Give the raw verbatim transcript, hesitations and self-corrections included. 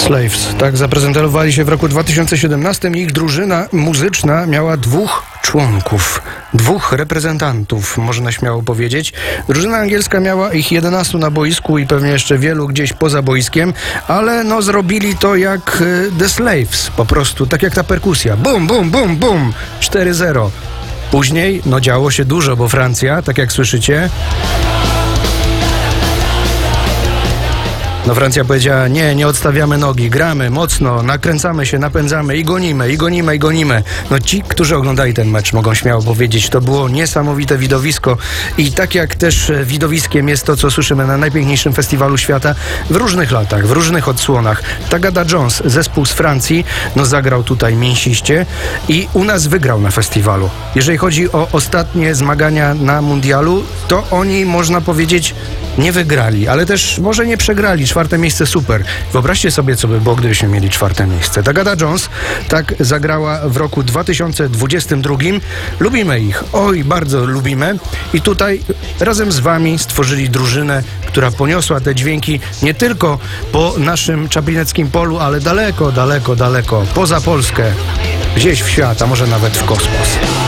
Slaves. Tak zaprezentowali się w roku dwa tysiące siedemnastym. Ich drużyna muzyczna miała dwóch członków, dwóch reprezentantów, można śmiało powiedzieć. Drużyna angielska miała ich jedenastu na boisku i pewnie jeszcze wielu gdzieś poza boiskiem, ale no zrobili to jak The Slaves, po prostu, tak jak ta perkusja. Bum, bum, bum, bum, cztery zero. Później, no działo się dużo, bo Francja, tak jak słyszycie, No Francja powiedziała, nie, nie odstawiamy nogi, gramy mocno, nakręcamy się, napędzamy i gonimy, i gonimy, i gonimy. No ci, którzy oglądali ten mecz, mogą śmiało powiedzieć, to było niesamowite widowisko i tak jak też widowiskiem jest to, co słyszymy na najpiękniejszym festiwalu świata w różnych latach, w różnych odsłonach. Tagada Jones, zespół z Francji, no zagrał tutaj mięsiście i u nas wygrał na festiwalu. Jeżeli chodzi o ostatnie zmagania na mundialu, to oni, można powiedzieć, nie wygrali, ale też może nie przegrali. Czwarte miejsce super. Wyobraźcie sobie, co by było, gdybyśmy mieli czwarte miejsce. Tagada Jones tak zagrała w roku dwa tysiące dwudziestym drugim. Lubimy ich. Oj, bardzo lubimy. I tutaj razem z wami stworzyli drużynę, która poniosła te dźwięki nie tylko po naszym czaplineckim polu, ale daleko, daleko, daleko, poza Polskę, gdzieś w świat, a może nawet w kosmos.